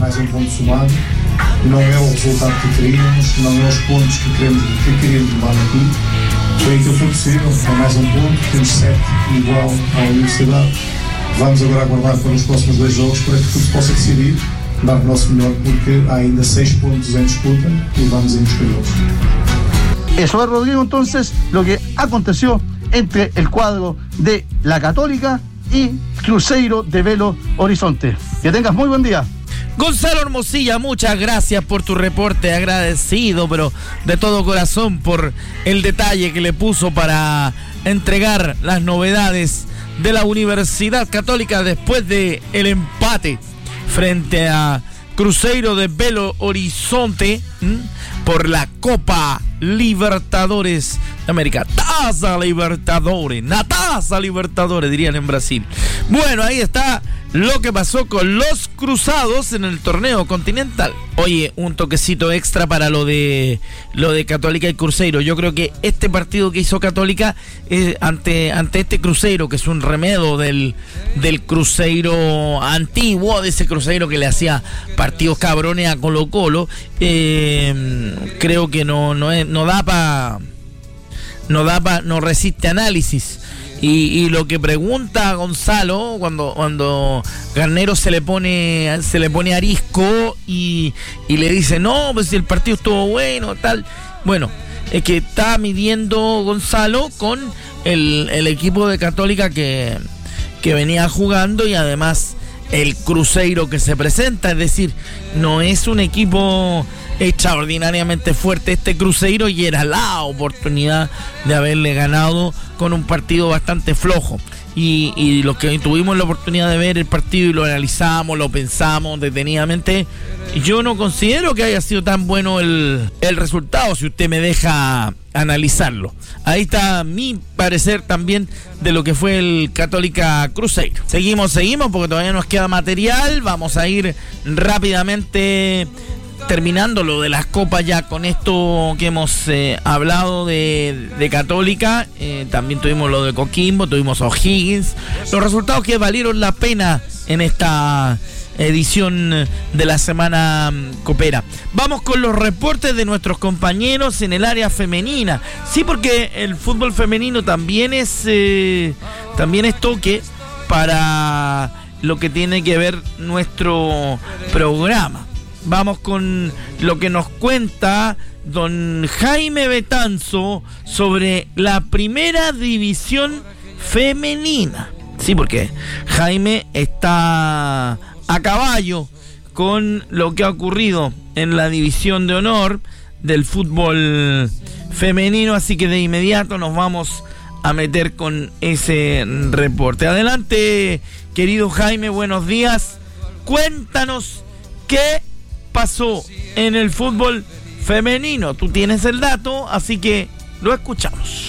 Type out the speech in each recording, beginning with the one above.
mais um ponto somado. Não é o resultado que queríamos, não é os pontos que queríamos levar aqui. Foi aquilo que foi possível, é mais um ponto, temos 7 igual à Universidade. Vamos agora aguardar para os próximos 2 jogos para que tudo se possa decidir, dar o nosso melhor, porque há ainda 6 pontos em disputa e vamos em busca-los. Eso es, Rodrigo, entonces, lo que aconteció entre el cuadro de la Católica y Cruzeiro de Belo Horizonte. Que tengas muy buen día. Gonzalo Hermosilla, muchas gracias por tu reporte, agradecido, pero de todo corazón por el detalle que le puso para entregar las novedades de la Universidad Católica después de el empate frente a Cruzeiro de Belo Horizonte por la Copa Libertadores de América. Taza Libertadores, Nataza Libertadores, dirían en Brasil. Bueno, ahí está lo que pasó con los cruzados en el torneo continental. Oye, un toquecito extra para lo de Católica y Cruzeiro. Yo creo que este partido que hizo Católica ante este Cruzeiro, que es un remedio del Cruzeiro antiguo, de ese Cruzeiro que le hacía partidos cabrones a Colo-Colo, creo que no resiste análisis. Y lo que pregunta Gonzalo cuando Garnero se le pone arisco y le dice no, pues si el partido estuvo bueno, tal. Bueno, es que está midiendo Gonzalo con el equipo de Católica que venía jugando y además el Cruzeiro que se presenta, es decir, no es un equipo extraordinariamente fuerte este Cruzeiro y era la oportunidad de haberle ganado con un partido bastante flojo. Y los que tuvimos la oportunidad de ver el partido y lo analizamos, lo pensamos detenidamente, yo no considero que haya sido tan bueno el resultado, si usted me deja analizarlo. Ahí está mi parecer también de lo que fue el Católica Cruzeiro. Seguimos porque todavía nos queda material. Vamos a ir rápidamente terminando lo de las copas ya con esto que hemos hablado de Católica. También tuvimos lo de Coquimbo, tuvimos O'Higgins, los resultados que valieron la pena en esta edición de la semana copera. Vamos con los reportes de nuestros compañeros en el área femenina. Sí, porque el fútbol femenino también es toque para lo que tiene que ver nuestro programa. Vamos con lo que nos cuenta don Jaime Betanzo sobre la primera división femenina. Sí, porque Jaime está a caballo con lo que ha ocurrido en la división de honor del fútbol femenino, así que de inmediato nos vamos a meter con ese reporte. Adelante, querido Jaime, buenos días. Cuéntanos qué pasó en el fútbol femenino. Tú tienes el dato, así que lo escuchamos.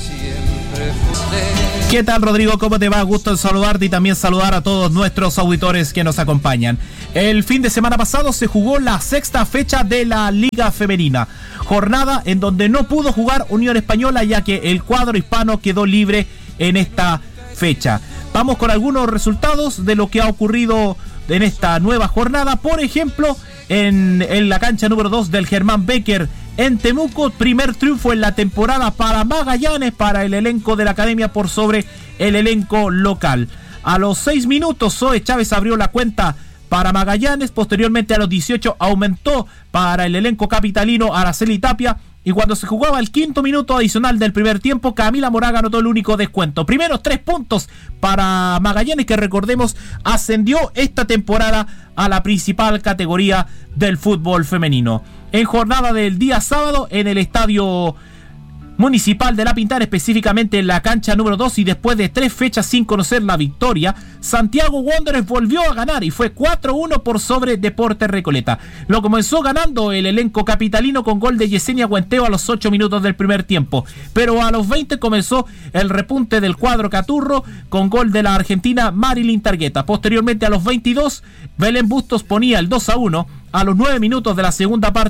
¿Qué tal, Rodrigo? ¿Cómo te va? Gusto en saludarte y también saludar a todos nuestros auditores que nos acompañan. El fin de semana pasado se jugó la 6ª fecha de la Liga Femenina, jornada en donde no pudo jugar Unión Española ya que el cuadro hispano quedó libre en esta fecha. Vamos con algunos resultados de lo que ha ocurrido en esta nueva jornada. Por ejemplo, en la cancha número 2 del Germán Becker en Temuco, primer triunfo en la temporada para Magallanes, para el elenco de la academia por sobre el elenco local. A los 6 minutos Zoe Chávez abrió la cuenta para Magallanes, posteriormente a los 18 aumentó para el elenco capitalino Araceli Tapia, y cuando se jugaba el 5º minuto adicional del primer tiempo, Camila Moraga anotó el único descuento. Primeros 3 puntos para Magallanes, que recordemos ascendió esta temporada a la principal categoría del fútbol femenino. En jornada del día sábado, en el estadio Municipal de La Pintana, específicamente en la cancha número 2, y después de 3 fechas sin conocer la victoria, Santiago Wanderers volvió a ganar y fue 4-1 por sobre Deportes Recoleta. Lo comenzó ganando el elenco capitalino con gol de Yesenia Guenteo a los 8 minutos del primer tiempo, pero a los 20 comenzó el repunte del cuadro Caturro con gol de la argentina Marilyn Targueta. Posteriormente, a los 22, Belén Bustos ponía el 2-1. A los 9 minutos de la segunda parte,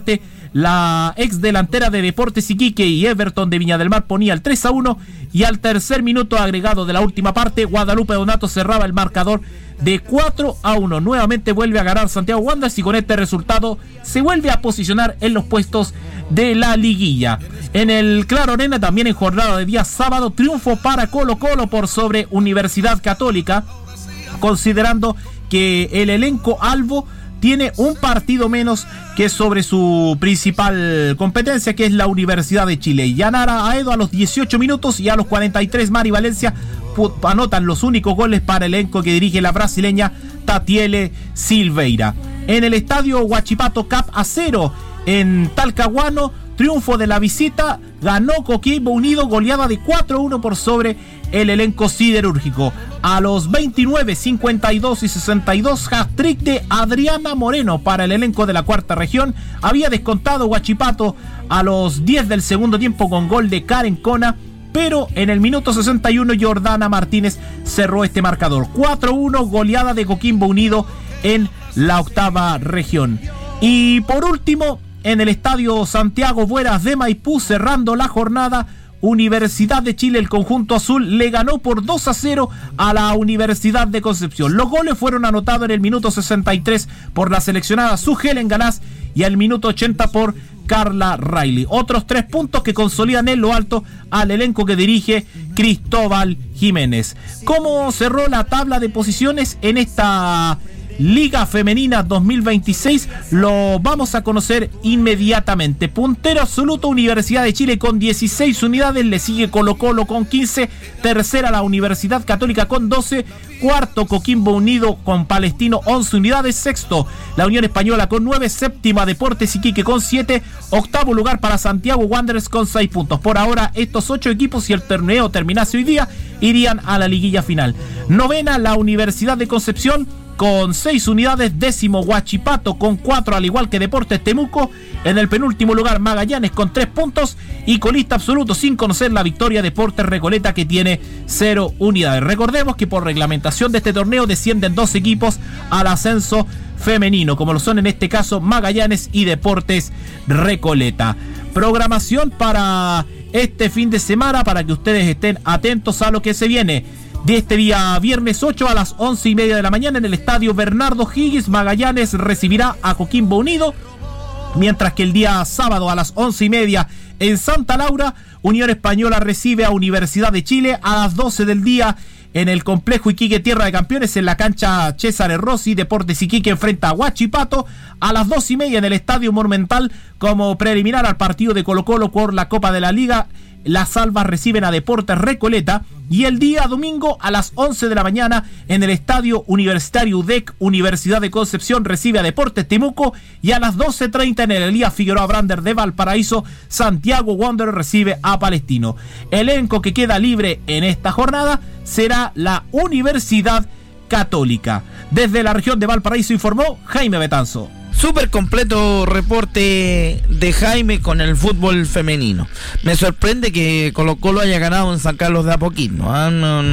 La ex delantera de Deportes Iquique y Everton de Viña del Mar ponía el 3-1 y al tercer minuto agregado de la última parte, Guadalupe Donato cerraba el marcador de 4-1. Nuevamente vuelve a ganar Santiago Wanderers y con este resultado se vuelve a posicionar en los puestos de la liguilla. En el Claro Arena, también en jornada de día sábado, triunfo para Colo-Colo por sobre Universidad Católica, considerando que el elenco albo tiene un partido menos que sobre su principal competencia, que es la Universidad de Chile. Yanara Aedo a los 18 minutos y a los 43 Mari Valencia anotan los únicos goles para el elenco que dirige la brasileña Tatiele Silveira. En el estadio Huachipato Cap a 0 en Talcahuano, triunfo de la visita, ganó Coquimbo Unido, goleada de 4-1 por sobre el elenco siderúrgico. A los 29, 52 y 62, hat-trick de Adriana Moreno para el elenco de la cuarta región. Había descontado Huachipato a los 10 del segundo tiempo con gol de Karen Cona, pero en el minuto 61 Jordana Martínez cerró este marcador. 4-1, goleada de Coquimbo Unido en la octava región. Y por último, en el estadio Santiago Bueras de Maipú, cerrando la jornada, Universidad de Chile, el conjunto azul, le ganó por 2-0 a la Universidad de Concepción. Los goles fueron anotados en el minuto 63 por la seleccionada Sugelen Ganás y al minuto 80 por Carla Riley. Otros 3 puntos que consolidan en lo alto al elenco que dirige Cristóbal Jiménez. ¿Cómo cerró la tabla de posiciones en esta Liga Femenina 2026? Lo vamos a conocer inmediatamente. Puntero absoluto Universidad de Chile con 16 unidades, le sigue Colo-Colo con 15, tercera la Universidad Católica con 12, cuarto Coquimbo Unido con Palestino 11 unidades, sexto la Unión Española con 9, séptima Deportes Iquique con 7, octavo lugar para Santiago Wanderers con 6 puntos. Por ahora estos 8 equipos, si el torneo terminase hoy día, irían a la liguilla final. Novena la Universidad de Concepción con 6 unidades, décimo Huachipato con 4, al igual que Deportes Temuco. En el penúltimo lugar Magallanes con 3 puntos y colista absoluto sin conocer la victoria Deportes Recoleta, que tiene 0 unidades. Recordemos que por reglamentación de este torneo descienden 2 equipos al ascenso femenino, como lo son en este caso Magallanes y Deportes Recoleta. Programación para este fin de semana para que ustedes estén atentos a lo que se viene. De este día viernes 8 a las 11:30 de la mañana en el estadio Bernardo Higgins, Magallanes recibirá a Coquimbo Unido, mientras que el día sábado a las 11:30 en Santa Laura, Unión Española recibe a Universidad de Chile. A las 12 del día en el complejo Iquique Tierra de Campeones, en la cancha César Rossi, Deportes Iquique enfrenta a Huachipato. A las 2:30 en el estadio Monumental, como preliminar al partido de Colo-Colo por la Copa de la Liga, las Albas reciben a Deportes Recoleta. Y el día domingo a las 11 de la mañana en el estadio Universitario UDEC, Universidad de Concepción recibe a Deportes Temuco. Y a las 12:30 en el Elías Figueroa Brander de Valparaíso, Santiago Wanderers recibe a Palestino. El elenco que queda libre en esta jornada será la Universidad Católica. Desde la región de Valparaíso informó Jaime Betanzo. Súper completo reporte de Jaime con el fútbol femenino. Me sorprende que Colo-Colo haya ganado en San Carlos de Apoquindo, ¿eh?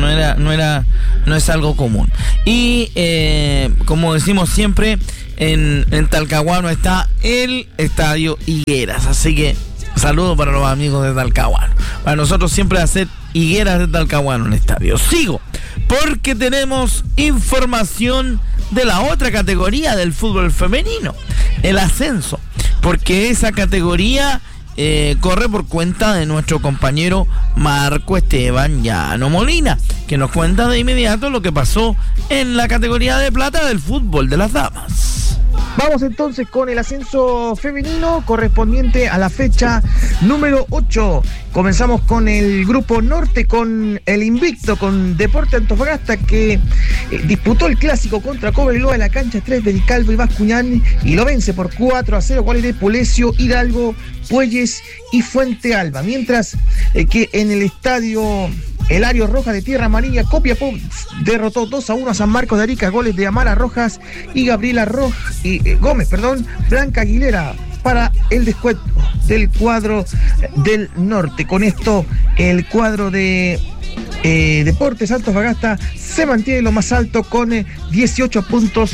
No es algo común. Y como decimos siempre, en Talcahuano está el Estadio Higueras. Así que saludos para los amigos de Talcahuano. Para nosotros siempre hacer Higueras de Talcahuano en el estadio. Sigo, porque tenemos información de la otra categoría del fútbol femenino, el ascenso, porque esa categoría corre por cuenta de nuestro compañero Marco Esteban Llano Molina, que nos cuenta de inmediato lo que pasó en la categoría de plata del fútbol de las damas. Vamos entonces con el ascenso femenino correspondiente a la fecha número 8. Comenzamos con el grupo norte, con el invicto, con Deportes Antofagasta, que disputó el clásico contra Cobreloa en la cancha 3 del Calvo y Bascuñán y lo vence por 4-0, goles de Polesio, Hidalgo, Puelles y Fuente Alba. Mientras que en el estadio Elario Rojas de Tierra Amarilla, Copiapó derrotó 2-1 a San Marcos de Arica, goles de Amara Rojas y Gabriela Gómez, Blanca Aguilera para el descuento del cuadro del norte. Con esto el cuadro de Deportes Antofagasta se mantiene lo más alto con 18 puntos,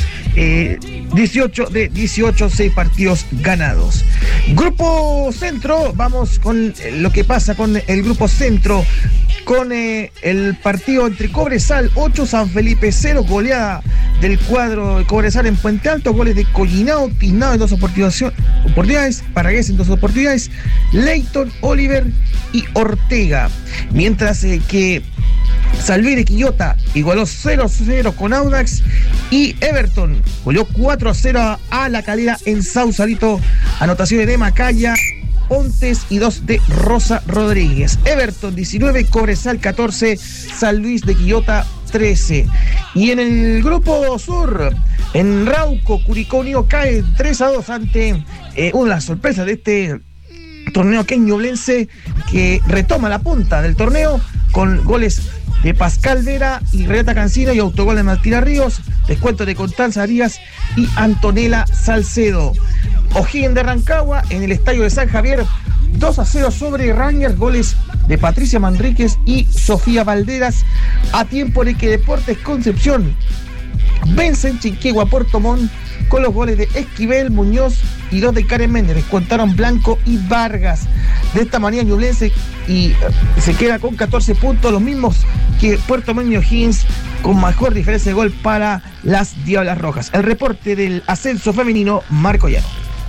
18 de 18, 6 partidos ganados. Grupo Centro, vamos con lo que pasa con el Grupo Centro, con el partido entre Cobresal 8, San Felipe 0, goleada del cuadro de Cobresal en Puente Alto, goles de Collinao, Tiznado en 2 oportunidades, Parragués en 2 oportunidades, Leighton, Oliver y Ortega. Mientras que Salvire Quillota igualó 0-0 con Audax y Everton goleó 4-0 a La Calera en Sausalito, anotaciones de Macaya, Pontes y 2 de Rosa Rodríguez. Everton 19, Cobresal 14, San Luis de Quillota 13. Y en el Grupo Sur, en Rauco, Curicó Unido cae 3-2 ante una sorpresa de este torneo queñoblense, que retoma la punta del torneo con goles de Pascal Vera y Renata Cancino y autogol de Martina Ríos, descuento de Constanza Arias y Antonella Salcedo. O'Higgins de Rancagua en el estadio de San Javier 2-0 sobre Rangers, goles de Patricia Manríquez y Sofía Valderas, a tiempo de que Deportes Concepción vence en Chinquegua Puerto Montt con los goles de Esquivel, Muñoz y 2 de Karen Méndez. Descontaron Blanco y Vargas. De esta manera Ñublense y se queda con 14 puntos, los mismos que Puerto Montt y O'Higgins, con mejor diferencia de gol para las Diablas Rojas. El reporte del ascenso femenino, Marco Llano.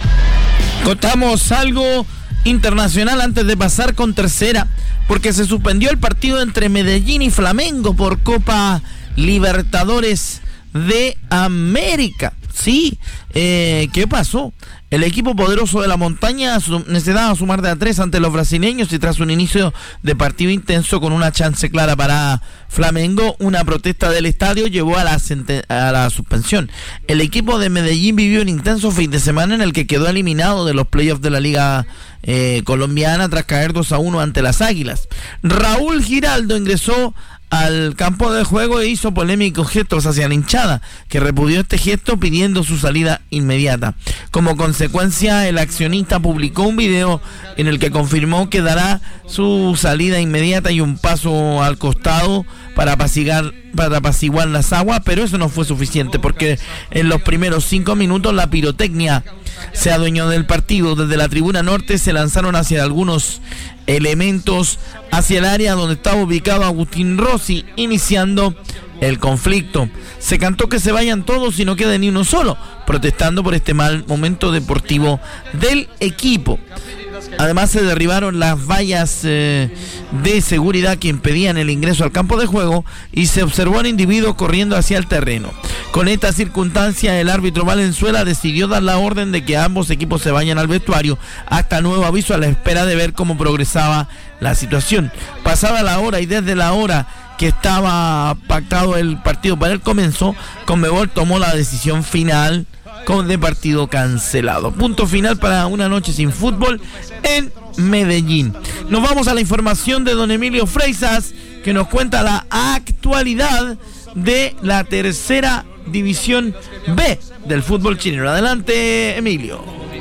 Contamos algo internacional antes de pasar con tercera, porque se suspendió el partido entre Medellín y Flamengo por Copa Libertadores de América. Sí, ¿qué pasó? El equipo poderoso de la montaña necesitaba sumar de a 3 ante los brasileños, y tras un inicio de partido intenso con una chance clara para Flamengo, una protesta del estadio llevó a la suspensión. El equipo de Medellín vivió un intenso fin de semana en el que quedó eliminado de los playoffs de la Liga colombiana tras caer 2-1 ante las Águilas. Raúl Giraldo ingresó al campo de juego e hizo polémicos gestos hacia la hinchada, que repudió este gesto pidiendo su salida inmediata. Como consecuencia, el accionista publicó un video en el que confirmó que dará su salida inmediata y un paso al costado para apaciguar las aguas, pero eso no fue suficiente, porque en los primeros 5 minutos la pirotecnia se adueñó del partido. Desde la tribuna norte se lanzaron hacia algunos elementos hacia el área donde estaba ubicado Agustín Rossi, iniciando el conflicto. Se cantó que se vayan todos y no quede ni uno solo, protestando por este mal momento deportivo del equipo. Además, se derribaron las vallas de seguridad que impedían el ingreso al campo de juego y se observó al individuo corriendo hacia el terreno. Con esta circunstancia, el árbitro Valenzuela decidió dar la orden de que ambos equipos se vayan al vestuario hasta nuevo aviso, a la espera de ver cómo progresaba la situación. Pasada la hora y desde la hora que estaba pactado el partido para el comienzo, Conmebol tomó la decisión final de partido cancelado. Punto final para una noche sin fútbol en Medellín. Nos vamos a la información de don Emilio Freisas, que nos cuenta la actualidad de la tercera división B del fútbol chileno. Adelante, Emilio.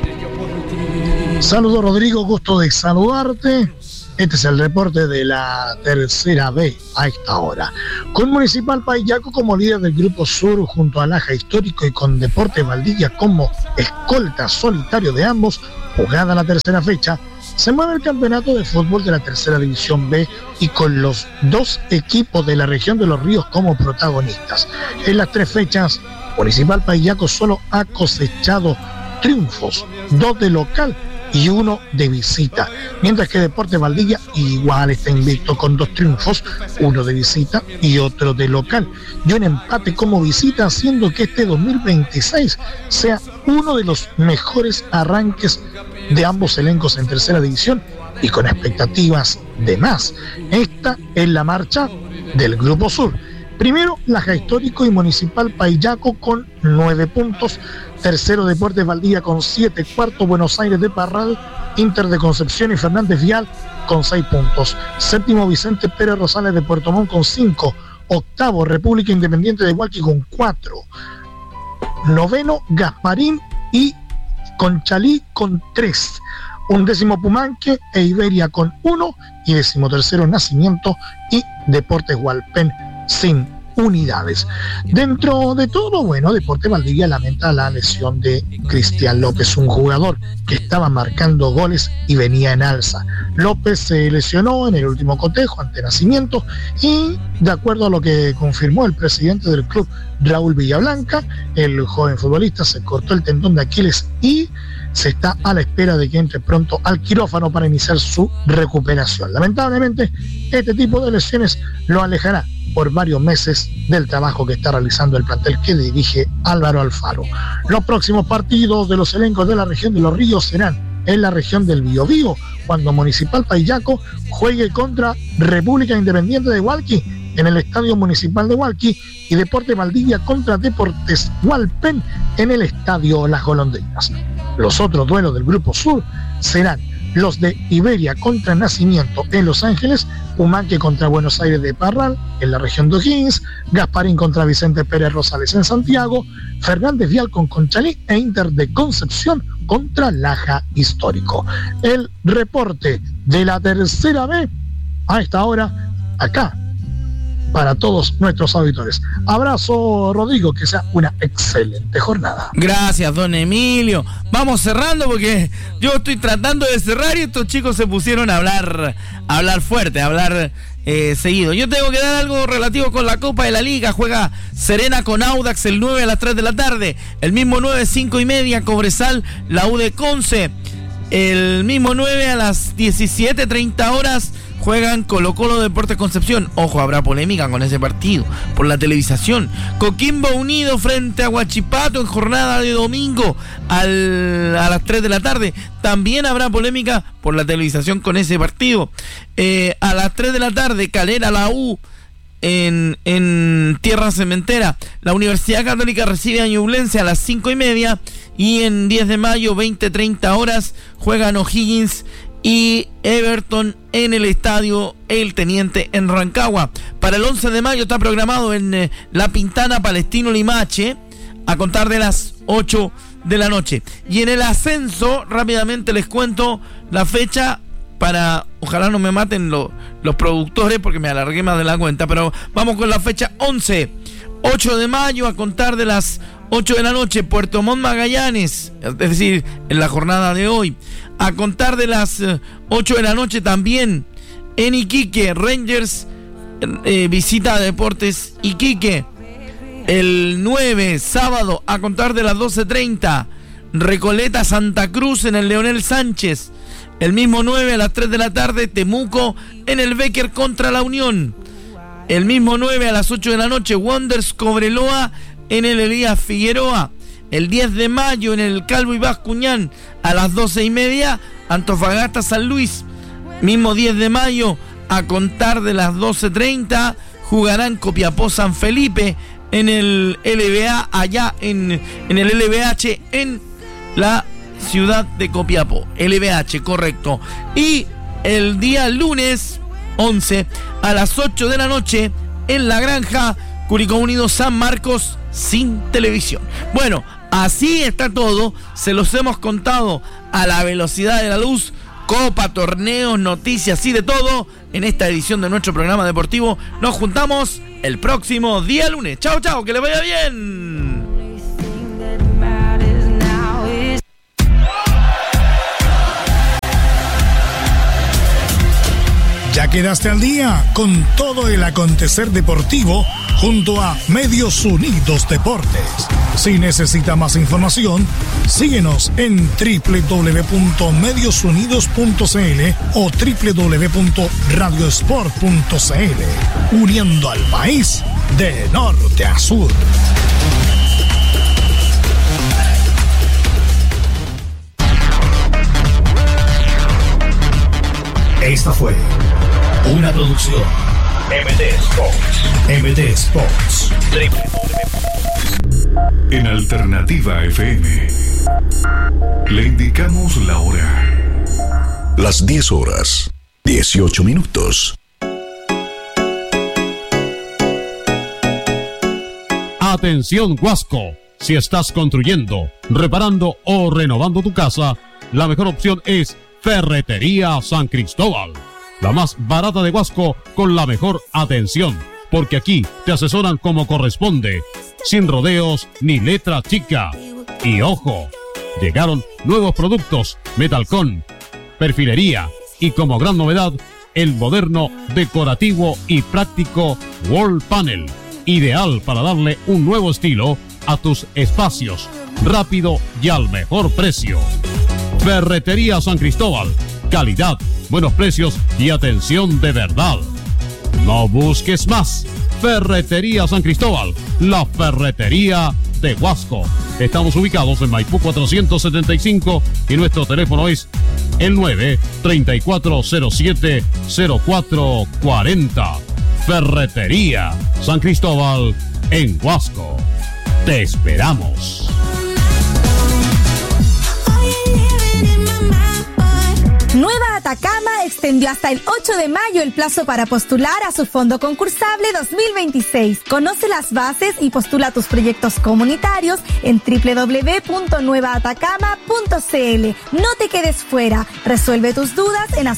Saludos, Rodrigo, gusto de saludarte. Este es el reporte de la tercera B a esta hora. Con Municipal Paillaco como líder del Grupo Sur, junto a Laja Histórico y con Deportes Valdivia como escolta solitario de ambos, jugada la tercera fecha, se mueve el campeonato de fútbol de la tercera división B y con los 2 equipos de la región de Los Ríos como protagonistas. En las 3 fechas, Municipal Paillaco solo ha cosechado triunfos, 2 de local y 1 de visita, mientras que Deportes Valdivia igual está invicto con 2 triunfos, 1 de visita y otro de local, y un empate como visita, haciendo que este 2026 sea uno de los mejores arranques de ambos elencos en tercera división y con expectativas de más. Esta es la marcha del Grupo Sur. Primero, Laja Histórico y Municipal Paillaco con 9 puntos. Tercero, Deportes Valdivia con 7. Cuarto, Buenos Aires de Parral, Inter de Concepción y Fernández Vial con 6 puntos. Séptimo, Vicente Pérez Rosales de Puerto Montt con 5. Octavo, República Independiente de Hualqui con 4. Noveno, Gasparín y Conchalí con 3. 11º Pumanque e Iberia con 1 y 13º Nacimiento y Deportes Hualpén sin unidades. Dentro de todo, bueno, Deportes Valdivia lamenta la lesión de Cristian López, un jugador que estaba marcando goles y venía en alza. López se lesionó en el último cotejo ante Nacimiento y, de acuerdo a lo que confirmó el presidente del club, Raúl Villablanca, el joven futbolista se cortó el tendón de Aquiles y se está a la espera de que entre pronto al quirófano para iniciar su recuperación. Lamentablemente, este tipo de lesiones lo alejará por varios meses del trabajo que está realizando el plantel que dirige Álvaro Alfaro. Los próximos partidos de los elencos de la región de Los Ríos serán en la región del Biobío, cuando Municipal Payaco juegue contra República Independiente de Hualqui en el Estadio Municipal de Hualqui y Deportes Valdivia contra Deportes Hualpén en el Estadio Las Golondrinas. Los otros duelos del Grupo Sur serán los de Iberia contra Nacimiento en Los Ángeles, Pumanque contra Buenos Aires de Parral en la región de O'Higgins, Gasparín contra Vicente Pérez Rosales en Santiago, Fernández Vial con Conchalí e Inter de Concepción contra Laja Histórico. El reporte de la tercera B a esta hora acá para todos nuestros auditores. Abrazo, Rodrigo, que sea una excelente jornada. Gracias, don Emilio. Vamos cerrando porque yo estoy tratando de cerrar y estos chicos se pusieron a hablar fuerte, a hablar seguido. Yo tengo que dar algo relativo con la Copa de la Liga. Juega Serena con Audax el 9 a las 3 de la tarde. El mismo 9, 5:30, Cobresal, la U de Conce. El mismo 9 a las 17:30 horas juegan Colo-Colo Deportes Concepción. Ojo, habrá polémica con ese partido por la televisación. Coquimbo Unido frente a Huachipato en jornada de domingo a las 3 de la tarde. También habrá polémica por la televisación con ese partido. A las 3 de la tarde, Calera, la U en Tierra Cementera. La Universidad Católica recibe a Ñublense a las 5:30 y en 10 de mayo, 20:30 horas, juegan O'Higgins y Everton en el estadio El Teniente en Rancagua. Para el 11 de mayo está programado en La Pintana Palestino Limache a contar de las 8 de la noche. Y en el ascenso, rápidamente les cuento la fecha para, ojalá no me maten los productores porque me alargué más de la cuenta, pero vamos con la fecha 11. 8 de mayo a contar de las 8 de la noche, Puerto Montt Magallanes, es decir, en la jornada de hoy. A contar de las 8 de la noche también en Iquique, Rangers visita a Deportes Iquique. El 9, sábado, a contar de las 12:30, Recoleta Santa Cruz en el Leonel Sánchez. El mismo 9 a las 3 de la tarde, Temuco en el Becker contra la Unión. El mismo 9 a las 8 de la noche, Wanderers Cobreloa en el Elías Figueroa. El 10 de mayo en el Calvo y Bascuñán a las 12:30, Antofagasta San Luis. Mismo 10 de mayo a contar de las 12:30, jugarán Copiapó San Felipe en el LBA allá en el LBH en la ciudad de Copiapó. LBH, correcto. Y el día lunes 11 a las 8 de la noche en La Granja, Curicó Unido San Marcos sin televisión. Bueno, así está todo. Se los hemos contado a la velocidad de la luz. Copa, torneos, noticias y de todo en esta edición de nuestro programa deportivo. Nos juntamos el próximo día lunes. Chao, chao, que les vaya bien. Ya quedaste al día con todo el acontecer deportivo junto a Medios Unidos Deportes. Si necesita más información, síguenos en www.mediosunidos.cl o www.radiosport.cl, uniendo al país de norte a sur. Esta fue una producción MD Sports. En Alternativa FM le indicamos la hora. Las 10 horas, 18 minutos. Atención Huasco, si estás construyendo, reparando o renovando tu casa, la mejor opción es Ferretería San Cristóbal, la más barata de Huasco con la mejor atención, porque aquí te asesoran como corresponde, sin rodeos ni letra chica. Y ojo, llegaron nuevos productos, Metalcon, perfilería y como gran novedad, el moderno, decorativo y práctico Wall Panel, ideal para darle un nuevo estilo a tus espacios, rápido y al mejor precio. Ferretería San Cristóbal, calidad, buenos precios y atención de verdad. No busques más. Ferretería San Cristóbal, la ferretería de Huasco. Estamos ubicados en Maipú 475 y nuestro teléfono es el 9-3407-0440. Ferretería San Cristóbal en Huasco. Te esperamos. Nueva Atacama extendió hasta el 8 de mayo el plazo para postular a su fondo concursable 2026. Conoce las bases y postula tus proyectos comunitarios en www.nuevaatacama.cl. No te quedes fuera. Resuelve tus dudas en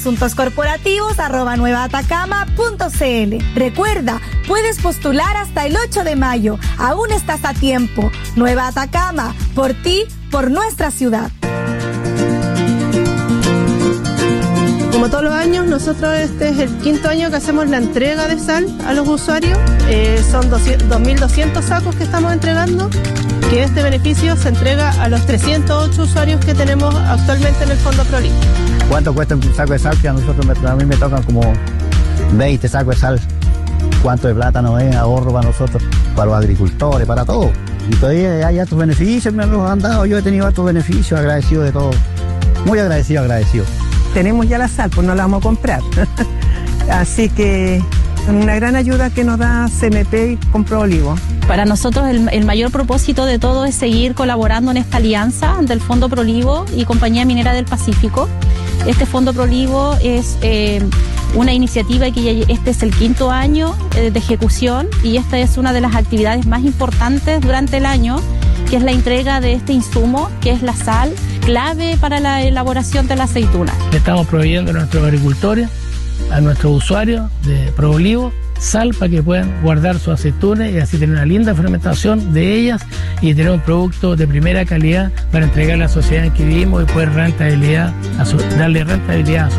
asuntoscorporativos@nuevaatacama.cl. Recuerda, puedes postular hasta el 8 de mayo. Aún estás a tiempo. Nueva Atacama, por ti, por nuestra ciudad. Como todos los años, nosotros este es el quinto año que hacemos la entrega de sal a los usuarios. Son 2.200 sacos que estamos entregando, que este beneficio se entrega a los 308 usuarios que tenemos actualmente en el Fondo ProLibre. ¿Cuánto cuesta un saco de sal? Que a mí me tocan como 20 sacos de sal. ¿Cuánto de plátano es ahorro para nosotros, para los agricultores, para todos? Y todavía hay estos beneficios, me los han dado. Yo he tenido estos beneficios, agradecido de todo. Muy agradecido. Tenemos ya la sal, pues no la vamos a comprar. Así que es una gran ayuda que nos da CMP con ProOlivo. Para nosotros el mayor propósito de todo es seguir colaborando en esta alianza del Fondo ProOlivo y Compañía Minera del Pacífico. Este Fondo ProOlivo es una iniciativa que ya, este es el quinto año de ejecución y esta es una de las actividades más importantes durante el año, que es la entrega de este insumo, que es la sal, clave para la elaboración de la aceituna. Estamos proveyendo a nuestros agricultores, a nuestros usuarios de ProOlivo, sal para que puedan guardar sus aceitunas y así tener una linda fermentación de ellas y tener un producto de primera calidad para entregar a la sociedad en que vivimos y poder darle rentabilidad a sus negocios.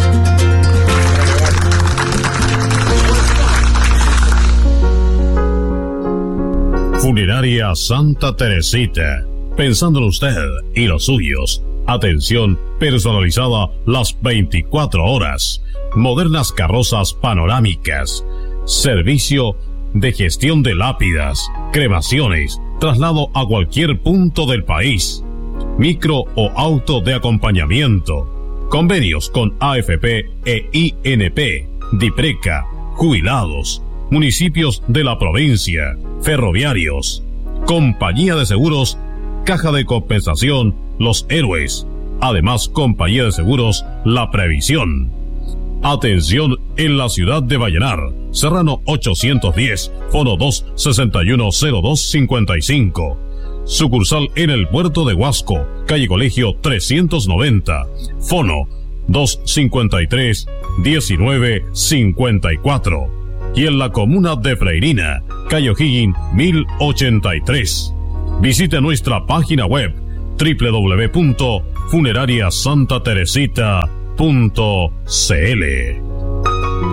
Funeraria Santa Teresita. Pensando en usted y los suyos. Atención personalizada las 24 horas. Modernas carrozas panorámicas. Servicio de gestión de lápidas, cremaciones, traslado a cualquier punto del país. Micro o auto de acompañamiento. Convenios con AFP e INP, DIPRECA, jubilados, municipios de la provincia, ferroviarios, compañía de seguros, caja de compensación, Los Héroes, además compañía de seguros, La Previsión. Atención en la ciudad de Vallenar, Serrano 810, Fono 2610255. Sucursal en el puerto de Huasco, calle Colegio 390, Fono 253-1954. Y en la comuna de Freirina, calle O'Higgins 1083. Visite nuestra página web www.funerariasantateresita.cl.